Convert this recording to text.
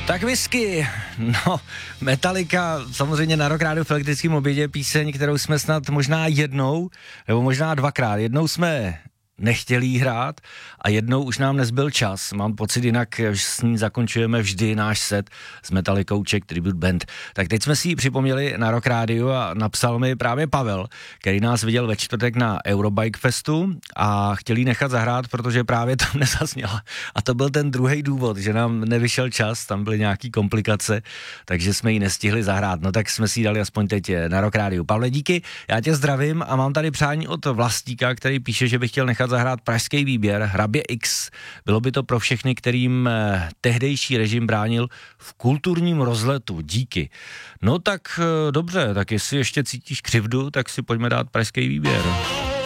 Tak whisky, no, Metallica, samozřejmě na Rock Rádiu v elektrickém obědě píseň, kterou jsme snad možná jednou, nebo možná dvakrát. Jednou jsme nechtěli jí hrát a jednou už nám nezbyl čas. Mám pocit, jinak s ní zakončujeme vždy náš set s Metallicou Czech Tribute Band. Tak teď jsme si ji připomněli na Rock Rádiu a napsal mi právě Pavel, který nás viděl ve čtvrtek na Eurobike Festu a chtěl jí nechat zahrát, protože právě tam nezazněla. A to byl ten druhý důvod, že nám nevyšel čas, tam byly nějaký komplikace, takže jsme ji nestihli zahrát. No tak jsme si ji dali aspoň teď na Rock Rádiu. Pavle, díky, já tě zdravím a mám tady přání od Vlastíka, který píše, že by chtěl nechat zahrát pražský výběr Hrabě X. Bylo by to pro všechny, kterým tehdejší režim bránil v kulturním rozletu. Díky. No tak dobře, tak jestli ještě cítíš křivdu, tak si pojďme dát pražský výběr.